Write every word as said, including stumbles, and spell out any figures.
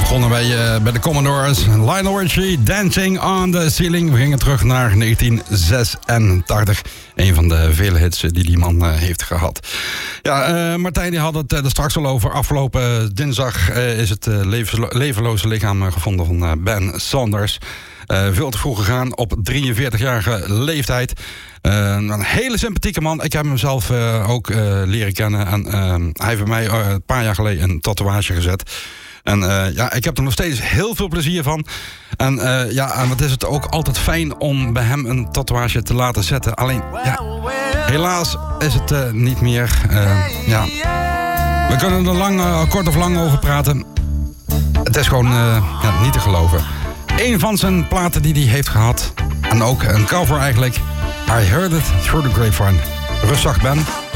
begonnen bij, uh, bij de Commodores. Lionel Richie, Dancing on the Ceiling. We gingen terug naar negentien zesentachtig. Een van de vele hits die die man uh, heeft gehad. Ja, uh, Martijn die had het uh, er straks al over. Afgelopen dinsdag uh, is het uh, levenslo- levenloze lichaam uh, gevonden van uh, Ben Saunders. Uh, veel te vroeg gegaan op drieënveertigjarige leeftijd. Uh, een hele sympathieke man. Ik heb hem zelf uh, ook uh, leren kennen. En uh, hij heeft bij mij uh, een paar jaar geleden een tatoeage gezet. En uh, ja, ik heb er nog steeds heel veel plezier van. En uh, ja, en wat is het ook altijd fijn om bij hem een tatoeage te laten zetten. Alleen, ja, helaas is het uh, niet meer. Uh, ja. We kunnen er lang, uh, kort of lang over praten. Het is gewoon uh, ja, niet te geloven. Een van zijn platen die hij heeft gehad. En ook een cover eigenlijk. I Heard It Through the Grapevine. Rustig, Ben.